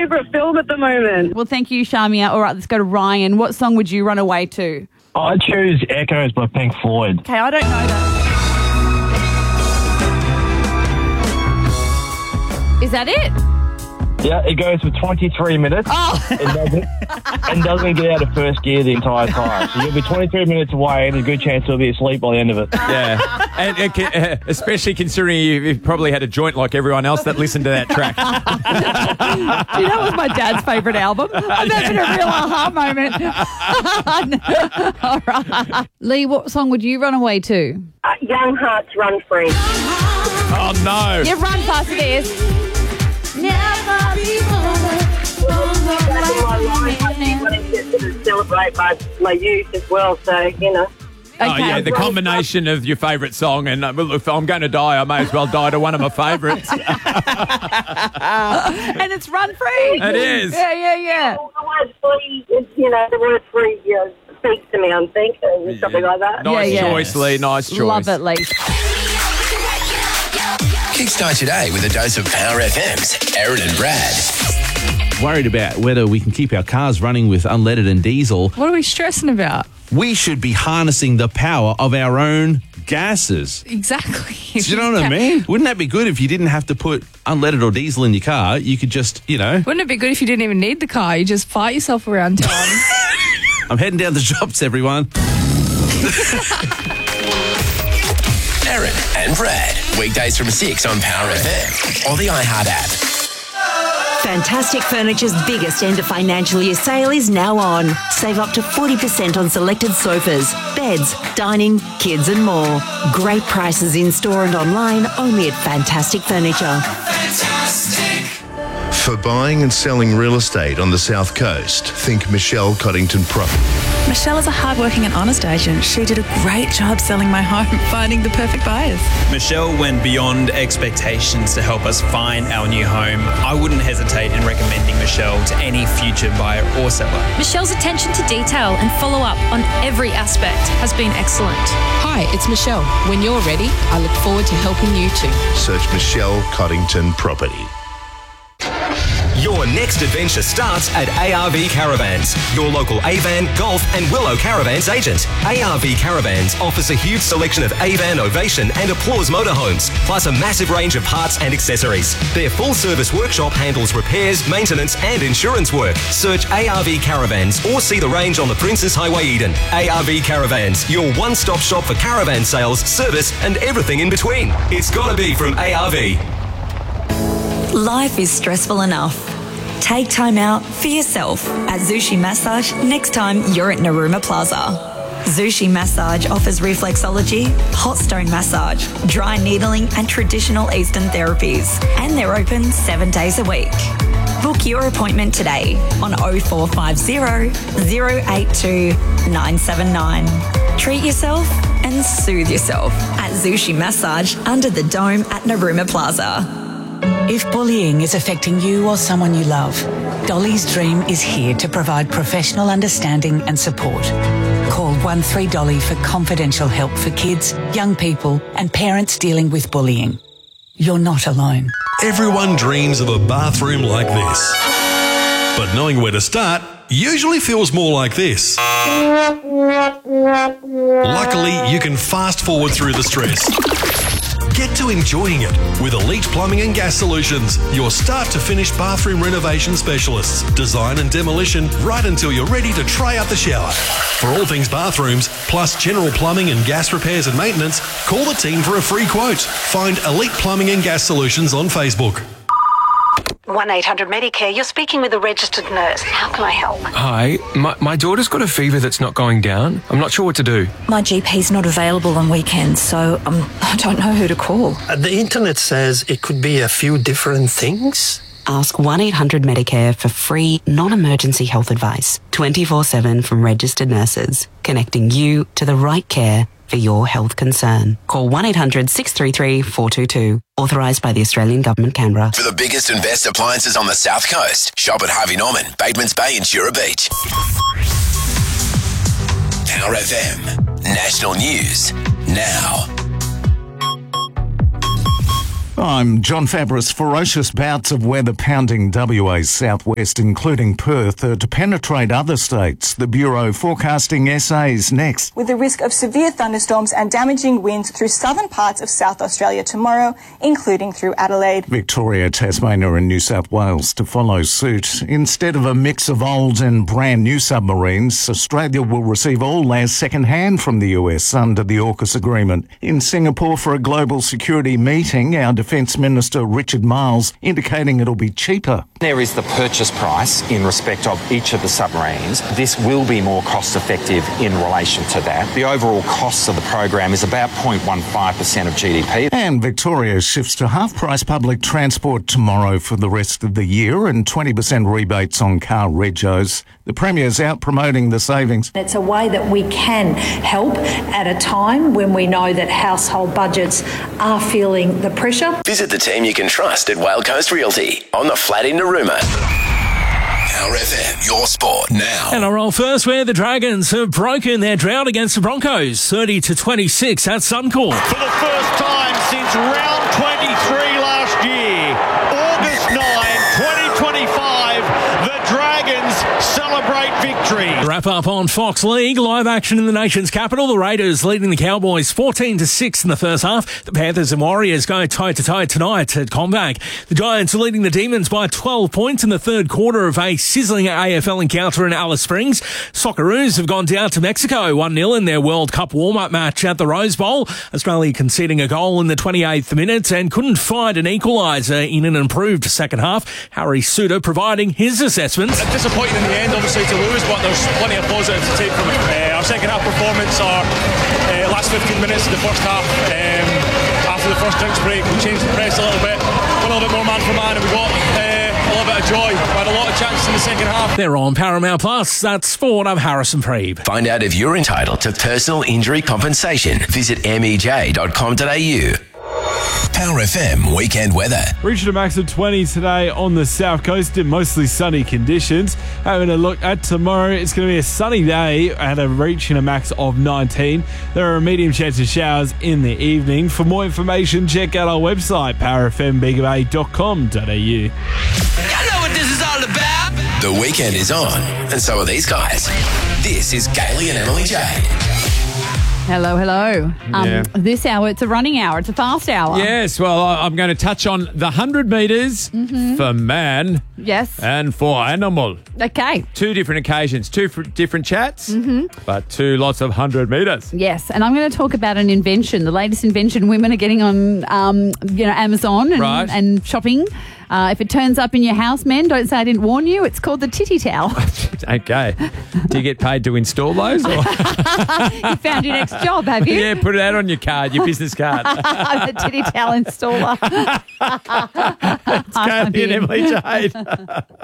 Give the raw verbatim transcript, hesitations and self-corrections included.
favourite film at the moment. Well, thank you, Shamia. All right, let's go to Ryan. What song would you run away to? I choose Echoes by Pink Floyd. Okay, I don't know that. Is that it? Yeah, it goes for twenty-three minutes Oh. and, doesn't, and doesn't get out of first gear the entire time. So you'll be twenty-three minutes away and a good chance you'll be asleep by the end of it. Yeah, and, and uh, especially considering you, you've probably had a joint like everyone else that listened to that track. Do you know it was my dad's favourite album? I'm having a real aha moment. All right. Lee, what song would you run away to? Uh, Young Hearts Run Free. Oh, no. Yeah, run fast it is. Never That's my life. I think when it gets to celebrate my, my youth as well, so, you know. Oh, yeah, the combination of your favourite song and uh, well, if I'm going to die, I may as well die to one of my favourites. And it's Run Free. It is. Yeah, yeah, yeah. Well, the word free, is, you know, the word free uh, speaks to me, I think, or something like that. Nice Yeah, yeah. choice, Lee. Nice choice. Love it, Lee. Kickstart today with a dose of Power F M's Aaron and Brad. Worried about whether we can keep our cars running with unleaded and diesel. What are we stressing about? We should be harnessing the power of our own gases. Exactly. Do you know what I mean? Wouldn't that be good if you didn't have to put unleaded or diesel in your car? You could just, you know. Wouldn't it be good if you didn't even need the car? You just fart yourself around town. I'm heading down the shops, everyone. Aaron and Brad. Weekdays from six on Power F M or the iHeart app. Fantastic Furniture's biggest end of financial year sale is now on. Save up to forty percent on selected sofas, beds, dining, kids and more. Great prices in-store and online only at Fantastic Furniture. For buying and selling real estate on the South Coast, think Michelle Coddington Property. Michelle is a hardworking and honest agent. She did a great job selling my home, finding the perfect buyers. Michelle went beyond expectations to help us find our new home. I wouldn't hesitate in recommending Michelle to any future buyer or seller. Michelle's attention to detail and follow-up on every aspect has been excellent. Hi, it's Michelle. When you're ready, I look forward to helping you too. Search Michelle Coddington Property. Your next adventure starts at A R V Caravans, your local Avan, Golf and Willow Caravans agent. A R V Caravans offers a huge selection of Avan, Ovation and Applause motorhomes, plus a massive range of parts and accessories. Their full-service workshop handles repairs, maintenance and insurance work. Search A R V Caravans or see the range on the Princess Highway Eden. A R V Caravans, your one-stop shop for caravan sales, service and everything in between. It's gotta be from A R V. Life is stressful enough. Take time out for yourself at Zushi Massage next time you're at Narooma Plaza. Zushi Massage offers reflexology, hot stone massage, dry needling and traditional Eastern therapies. And they're open seven days a week. Book your appointment today on oh four five oh, oh eight two, nine seven nine. Treat yourself and soothe yourself at Zushi Massage under the dome at Narooma Plaza. If bullying is affecting you or someone you love, Dolly's Dream is here to provide professional understanding and support. Call one three Dolly for confidential help for kids, young people and parents dealing with bullying. You're not alone. Everyone dreams of a bathroom like this. But knowing where to start usually feels more like this. Luckily, you can fast forward through the stress. Get to enjoying it with Elite Plumbing and Gas Solutions, your start to finish bathroom renovation specialists. Design and demolition right until you're ready to try out the shower. For all things bathrooms, plus general plumbing and gas repairs and maintenance, call the team for a free quote. Find Elite Plumbing and Gas Solutions on Facebook. one eight hundred Medicare, you're speaking with a registered nurse. How can I help? Hi, my, my daughter's got a fever that's not going down. I'm not sure what to do. My G P's not available on weekends, so um, I don't know who to call. Uh, the internet says it could be a few different things. Ask one eight hundred Medicare for free, non-emergency health advice, twenty-four seven from registered nurses, connecting you to the right care for your health concern. Call one eight hundred six three three four two two. Authorised by the Australian Government, Canberra. For the biggest and best appliances on the South Coast, shop at Harvey Norman, Batemans Bay and Shura Beach. Power F M. National News. Now. I'm John Fabris. Ferocious bouts of weather pounding W A's southwest, including Perth, are to penetrate other states. The Bureau forecasting S As next. With the risk of severe thunderstorms and damaging winds through southern parts of South Australia tomorrow, including through Adelaide. Victoria, Tasmania and New South Wales to follow suit. Instead of a mix of old and brand new submarines, Australia will receive all theirs second-hand from the U S under the AUKUS agreement. In Singapore for a global security meeting, our Defence Minister Richard Marles indicating it'll be cheaper. There is the purchase price in respect of each of the submarines. This will be more cost effective in relation to that. The overall cost of the program is about zero point one five percent of G D P. And Victoria shifts to half-price public transport tomorrow for the rest of the year and twenty percent rebates on car regos. The Premier's out promoting the savings. It's a way that we can help at a time when we know that household budgets are feeling the pressure. Visit the team you can trust at Whale Coast Realty on the flat in Narooma. Power F M, your sport now. N R L first, where the Dragons have broken their drought against the Broncos, thirty to twenty-six at Suncorp. For the first time since round twenty-three last year, August ninth, twenty twenty-five, the Dragons celebrate victory. Wrap up on Fox League, live action in the nation's capital. The Raiders leading the Cowboys fourteen to six in the first half. The Panthers and Warriors go toe to toe tonight at CommBank. The Giants are leading the Demons by twelve points in the third quarter of a sizzling A F L encounter in Alice Springs. Socceroos have gone down to Mexico one nil in their World Cup warm-up match at the Rose Bowl. Australia conceding a goal in the twenty-eighth minute and couldn't find an equaliser in an improved second half. Harry Suter providing his assessment. Disappointing in the end, obviously, to lose, but there's plenty of positives to take from it. Uh, our second half performance, our uh, last fifteen minutes of the first half, um, after the first drinks break, we changed the press a little bit, a little bit more man for man, and we got uh, a little bit of joy. We had a lot of chances in the second half. They're on Paramount Plus. That's sport. I'm Harrison Preeb. Find out if you're entitled to personal injury compensation. Visit m e j dot com dot a u. Power F M weekend weather. Reaching a max of twenty today on the south coast in mostly sunny conditions. Having a look at tomorrow, it's going to be a sunny day at a reaching a max of nineteen. There are a medium chance of showers in the evening. For more information, check out our website, power f m bega bay dot com dot a u. I know what this is all about. The weekend is on, and so are these guys. This is Kaylee and Emily J. Hello, hello. Um, Yeah. This hour, it's a running hour. It's a fast hour. Yes, well, I- I'm going to touch on the one hundred metres Mhm. for man Yes. and for animal. Okay. Two different occasions, two f- different chats, Mhm. but two lots of one hundred metres. Yes, and I'm going to talk about an invention, the latest invention women are getting on, um, you know, Amazon and, Right. and shopping. Uh, if it turns up in your house, men, don't say I didn't warn you. It's called the titty towel. Okay. Do you get paid to install those? Or? You found your next job, have you? Yeah, put it out on your card, your business card. I'm the titty towel installer. It's Kaylee and Emily Jade.